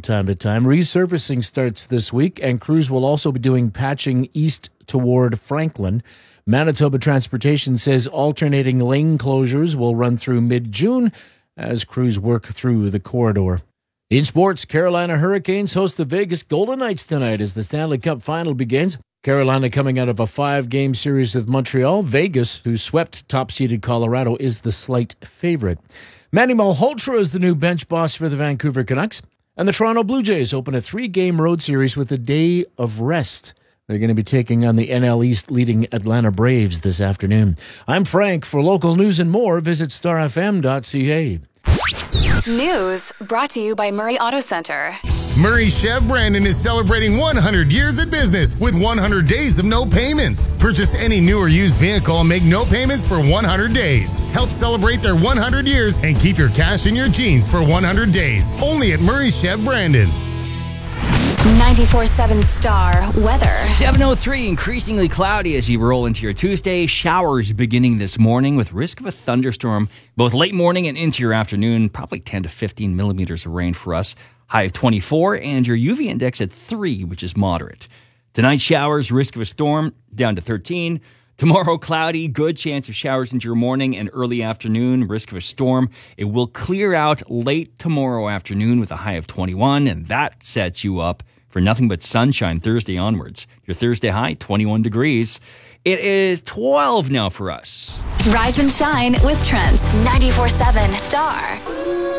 time to time. Resurfacing starts this week, and crews will also be doing patching east toward Franklin. Manitoba Transportation says alternating lane closures will run through mid-June as crews work through the corridor. In sports, Carolina Hurricanes host the Vegas Golden Knights tonight as the Stanley Cup Final begins. Carolina coming out of a 5-game series with Montreal. Vegas, who swept top-seeded Colorado, is the slight favorite. Manny Malhotra is the new bench boss for the Vancouver Canucks. And the Toronto Blue Jays open a 3-game road series with a day of rest. They're going to be taking on the NL East leading Atlanta Braves this afternoon. I'm Frank. For local news and more, visit starfm.ca. News brought to you by Murray Auto Center. Murray Chev Brandon is celebrating 100 years in business with 100 days of no payments. Purchase any new or used vehicle and make no payments for 100 days. Help celebrate their 100 years and keep your cash in your jeans for 100 days. Only at Murray Chev Brandon. 94.7 Star weather. 7:03, increasingly cloudy as you roll into your Tuesday. Showers beginning this morning with risk of a thunderstorm both late morning and into your afternoon. Probably 10 to 15 millimeters of rain for us. High of 24 and your UV index at 3, which is moderate. Tonight, showers, risk of a storm down to 13. Tomorrow, cloudy, good chance of showers into your morning and early afternoon, risk of a storm. It will clear out late tomorrow afternoon with a high of 21, and that sets you up for nothing but sunshine Thursday onwards. Your Thursday high, 21 degrees. It is 12 now for us. Rise and shine with Trent. 94.7 Star.